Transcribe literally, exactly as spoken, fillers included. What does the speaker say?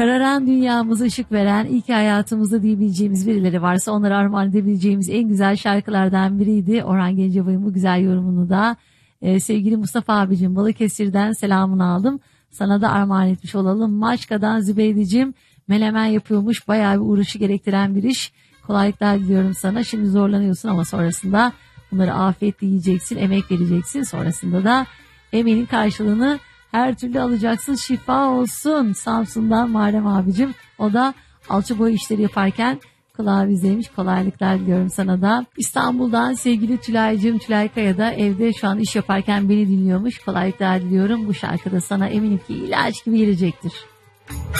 kararan dünyamıza ışık veren, iyi ki hayatımızda diyebileceğimiz birileri varsa onlara armağan edebileceğimiz en güzel şarkılardan biriydi. Orhan Gencebay'ın bu güzel yorumunu da e, sevgili Mustafa abicim Balıkesir'den selamını aldım. Sana da armağan etmiş olalım. Maçka'dan Zübeydeciğim menemen yapıyormuş. Bayağı bir uğraşı gerektiren bir iş. Kolaylıklar diliyorum sana. Şimdi zorlanıyorsun ama sonrasında bunları afiyetle yiyeceksin, emek vereceksin. Sonrasında da emeğin karşılığını her türlü alacaksın. Şifa olsun. Samsun'dan Muharrem abicim. O da alçı boy işleri yaparken kulağı bizdeymiş. Kolaylıklar diliyorum sana da. İstanbul'dan sevgili Tülay'cığım, Tülay Kaya da evde şu an iş yaparken beni dinliyormuş. Kolaylıklar diliyorum. Bu şarkıda sana eminim ki ilaç gibi gelecektir.